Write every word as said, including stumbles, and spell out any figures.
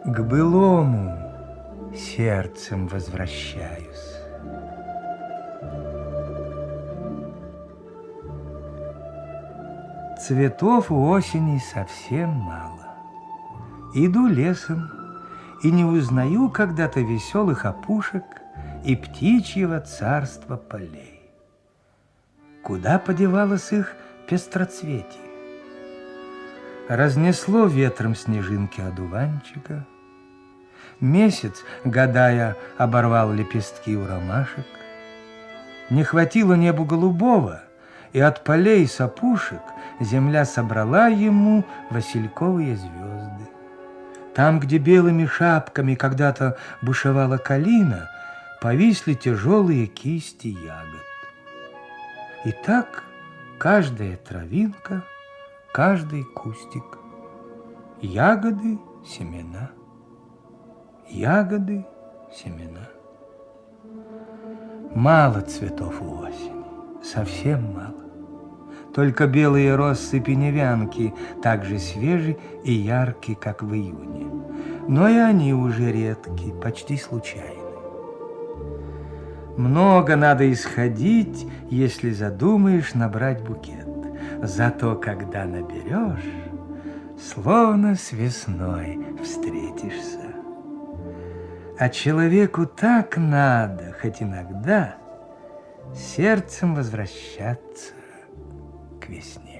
К былому сердцем возвращаюсь. Цветов у осени совсем мало. Иду лесом и не узнаю когда-то веселых опушек и птичьего царства полей. Куда подевалось их пестроцветие? Разнесло ветром снежинки одуванчика. Месяц, гадая, оборвал лепестки у ромашек. Не хватило небу голубого, и от полей с опушек земля собрала ему васильковые звезды. Там, где белыми шапками когда-то бушевала калина, повисли тяжелые кисти ягод. И так каждая травинка, каждый кустик. Ягоды, семена. Ягоды, семена. Мало цветов у осени, совсем мало. Только белые россыпи невянки так же свежи и ярки, как в июне. Но и они уже редки, почти случайны. Много надо исходить, если задумаешь набрать букет. Зато когда наберешь, словно с весной встретишься. А человеку так надо, хоть иногда, сердцем возвращаться к весне.